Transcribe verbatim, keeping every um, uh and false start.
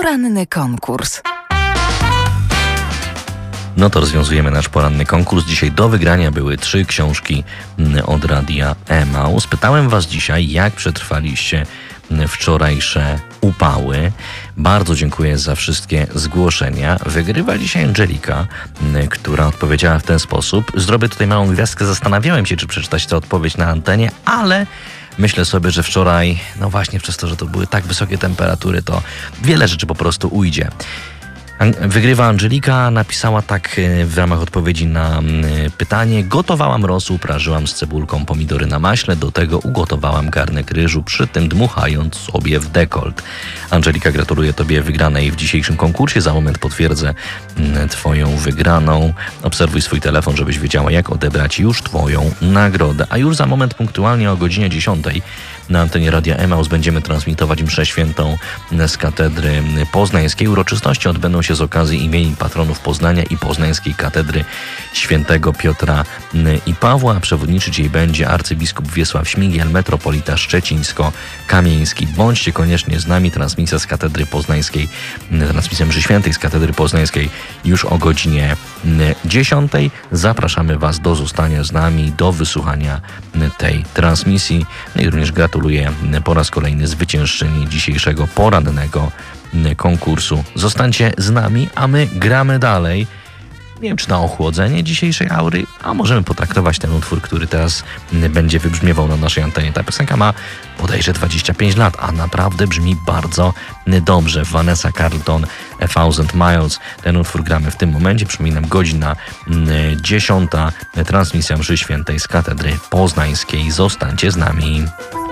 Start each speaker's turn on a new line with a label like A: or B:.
A: Poranny konkurs.
B: No to rozwiązujemy nasz poranny konkurs. Dzisiaj do wygrania były trzy książki od Radia Emaus. Pytałem was dzisiaj, jak przetrwaliście wczorajsze upały. Bardzo dziękuję za wszystkie zgłoszenia. Wygrywa dzisiaj Angelika, która odpowiedziała w ten sposób. Zrobię tutaj małą gwiazdkę. Zastanawiałem się, czy przeczytać tę odpowiedź na antenie, ale myślę sobie, że wczoraj, no właśnie przez to, że to były tak wysokie temperatury, to wiele rzeczy po prostu ujdzie. Wygrywa Angelika, napisała tak w ramach odpowiedzi na pytanie: gotowałam rosół, prażyłam z cebulką pomidory na maśle, do tego ugotowałam garnek ryżu, przy tym dmuchając sobie w dekolt. Angelika, gratuluję tobie wygranej w dzisiejszym konkursie. Za moment potwierdzę twoją wygraną. Obserwuj swój telefon, żebyś wiedziała, jak odebrać już twoją nagrodę. A już za moment, punktualnie o godzinie dziesiątej na antenie Radia Emaus będziemy transmitować mszę świętą z katedry poznańskiej. Uroczystości odbędą się z okazji imienin patronów Poznania i Poznańskiej Katedry Świętego Piotra i Pawła. Przewodniczyć jej będzie arcybiskup Wiesław Śmigiel, metropolita szczecińsko-kamieński. Bądźcie koniecznie z nami. Transmisja z Katedry Poznańskiej, transmisja mszy świętej z Katedry Poznańskiej już o godzinie dziesiątej. Zapraszamy was do zostania z nami, do wysłuchania tej transmisji. No i również gratuluję po raz kolejny zwyciężczyni dzisiejszego porannego konkursu. Zostańcie z nami, a my gramy dalej. Nie wiem, czy na ochłodzenie dzisiejszej aury, a możemy potraktować ten utwór, który teraz będzie wybrzmiewał na naszej antenie. Ta piosenka ma bodajże dwadzieścia pięć lat, a naprawdę brzmi bardzo dobrze. Vanessa Carlton, A Thousand Miles. Ten utwór gramy w tym momencie. Przypominam, godzina dziesiąta. Transmisja mszy świętej z Katedry Poznańskiej. Zostańcie z nami.